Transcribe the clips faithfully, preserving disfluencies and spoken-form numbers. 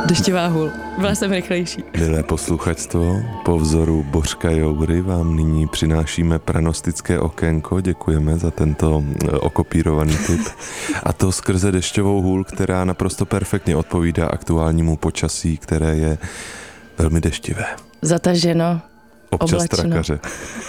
Dešťová hůl. Byla jsem rychlejší. Milé posluchačstvo, po vzoru Bořka Joury vám nyní přinášíme pranostické okénko. Děkujeme za tento okopírovaný tip. A to skrze dešťovou hůl, která naprosto perfektně odpovídá aktuálnímu počasí, které je velmi deštivé. Zataženo, občas oblačno. Trakaře.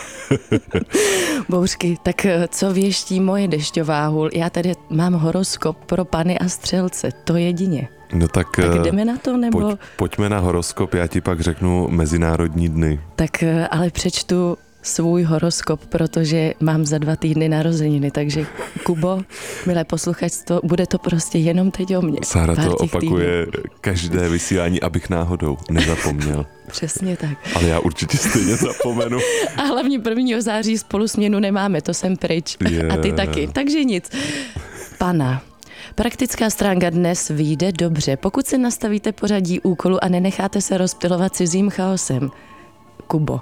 Bouřky, tak co věští moje dešťová hůl? Já tady mám horoskop pro pany a střelce, to jedině. No tak, tak jdeme na to, nebo... Pojď, pojďme na horoskop, já ti pak řeknu mezinárodní dny. Tak ale přečtu svůj horoskop, protože mám za dva týdny narozeniny, takže Kubo, milé posluchačstvo, bude to prostě jenom teď o mě. Sára to opakuje týdnů. Každé vysílání, abych náhodou nezapomněl. Přesně tak. Ale já určitě stejně zapomenu. A hlavně prvního září spolu směnu nemáme, to jsem pryč. Yeah. A ty taky, takže nic. Pana. Praktická stránka dnes vyjde dobře, pokud si nastavíte pořadí úkolu a nenecháte se rozptylovat cizím chaosem. Kubo.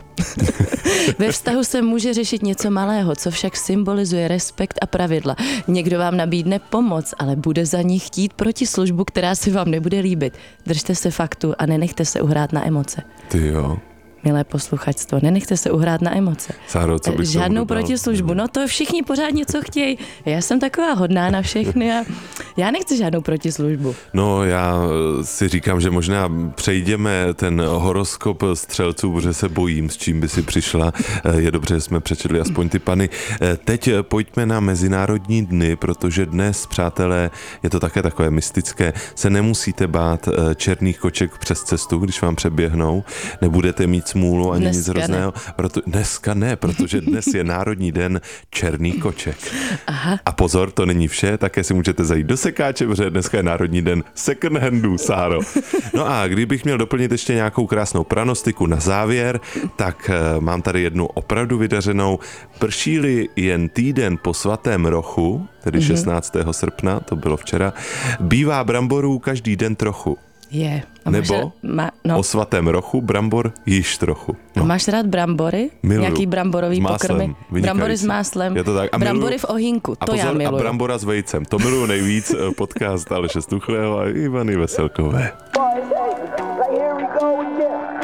Ve vztahu se může řešit něco malého, co však symbolizuje respekt a pravidla. Někdo vám nabídne pomoc, ale bude za ní chtít protislužbu, která si vám nebude líbit. Držte se faktu a nenechte se uhrát na emoce. Ty jo. Milé posluchačstvo, nenechte se uhrát na emoce. Sáro, co bych žádnou protislužbu, no to všichni pořád něco chtějí. Já jsem taková hodná na všechny a já nechci žádnou protislužbu. No já si říkám, že možná přejdeme ten horoskop střelců, protože se bojím, s čím by si přišla. Je dobře, že jsme přečetli aspoň ty pany. Teď pojďme na mezinárodní dny, protože dnes, přátelé, je to také takové mystické. Se nemusíte bát černých koček přes cestu, když vám přeběhnou. Nebudete mít smůlu ani dneska nic hrozného. Ne. Proto, dneska ne, protože dnes je Národní den černých koček. Aha. A pozor, to není vše, také si můžete zajít do sekáče, protože dneska je Národní den second handů, Sáro. No a kdybych měl doplnit ještě nějakou krásnou pranostiku na závěr, tak uh, mám tady jednu opravdu vydařenou. Prší-li jen týden po svatém rochu, tedy mm-hmm. šestnáctého srpna, to bylo včera, bývá bramborů každý den trochu. Je. A Nebo rád, má, no. o svatém rochu brambor již trochu. No. A máš rád brambory? Miluju. Nějaký bramborový pokrmy? Vynikající. Brambory s máslem, Je to tak. A brambory miluju, v ohýnku, to a pozor, já miluju. A brambora s vejcem, to miluju nejvíc. Podcast Aleše Stuchlého a Ivany Veselkové.